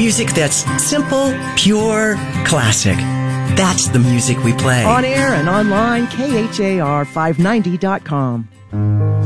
Music that's simple, pure, classic. That's the music we play. On air and online, KHAR590.com.